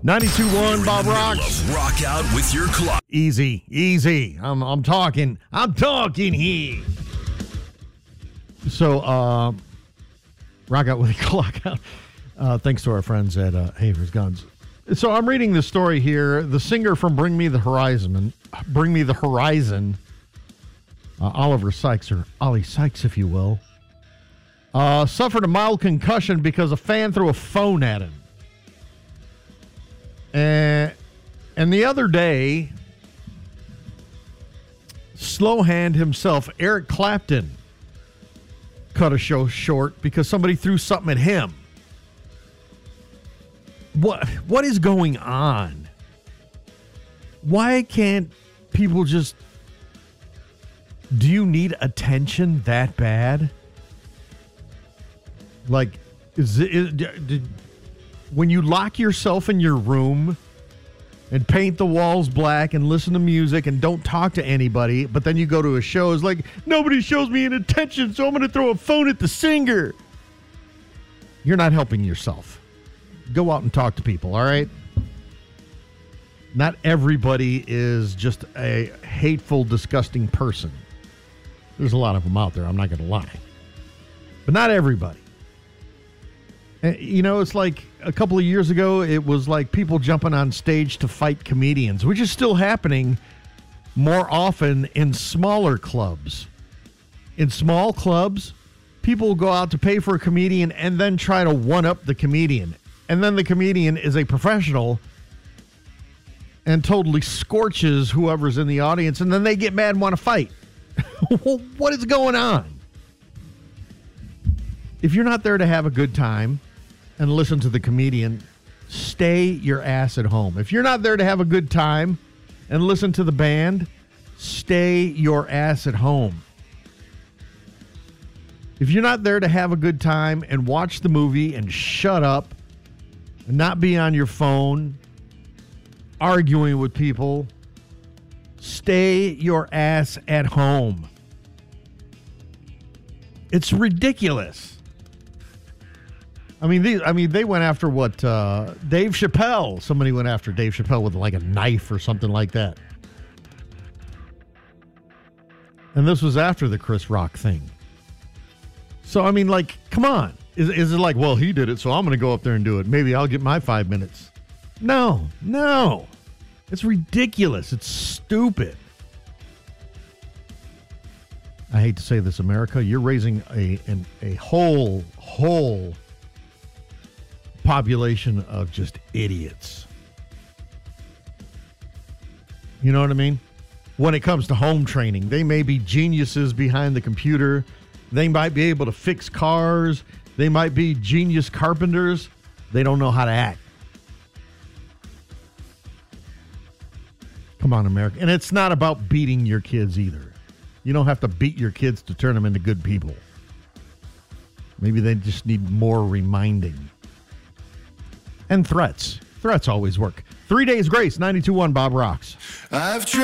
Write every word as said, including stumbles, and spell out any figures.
ninety-two one Bob Rocks. Love rock out with your clock. Easy, easy. I'm I'm talking. I'm talking here. So, uh, rock out with your clock out. Uh, thanks to our friends at uh, Havers Guns. So I'm reading the story here. The singer from Bring Me the Horizon, Bring Me the Horizon, uh, Oliver Sykes, or Ollie Sykes, if you will, uh, suffered a mild concussion because a fan threw a phone at him. And, and the other day, slow hand himself, Eric Clapton, cut a show short because somebody threw something at him. What what is going on? Why can't people just... Do you need attention that bad? Like, is it, is, did, when you lock yourself in your room and paint the walls black and listen to music and don't talk to anybody, but then you go to a show, it's like, nobody shows me any attention, so I'm going to throw a phone at the singer. You're not helping yourself. Go out and talk to people, all right? Not everybody is just a hateful, disgusting person. There's a lot of them out there, I'm not going to lie. But not everybody. And, you know, it's like a couple of years ago, it was like people jumping on stage to fight comedians, which is still happening more often in smaller clubs. In small clubs, people will go out to pay for a comedian and then try to one-up the comedian. And then the comedian is a professional and totally scorches whoever's in the audience, and then they get mad and want to fight. What is going on? If you're not there to have a good time and listen to the comedian, stay your ass at home. If you're not there to have a good time and listen to the band, stay your ass at home. If you're not there to have a good time and watch the movie and shut up and not be on your phone arguing with people, stay your ass at home. It's ridiculous. I mean, these, I mean, they went after what? Uh, Dave Chappelle. Somebody went after Dave Chappelle with like a knife or something like that. And this was after the Chris Rock thing. So, I mean, like, come on. Is, is it like, well, he did it, so I'm going to go up there and do it. Maybe I'll get my five minutes. No, no. It's ridiculous. It's stupid. I hate to say this, America. You're raising a an, a whole, whole population of just idiots. You know what I mean? When it comes to home training, they may be geniuses behind the computer. They might be able to fix cars. They might be genius carpenters. They don't know how to act. Come on, America. And it's not about beating your kids either. You don't have to beat your kids to turn them into good people. Maybe they just need more reminding. And threats. Threats always work. Three Days Grace, ninety-two one Bob Rocks. I've tried.